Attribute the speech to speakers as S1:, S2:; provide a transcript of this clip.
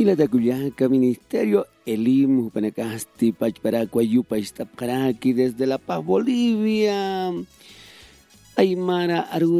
S1: Hilatakullaca Ministerio Elim Hupanacasti Pachparacua Yupay Tapcaraqui desde La Paz, Bolivia. Aymara Aru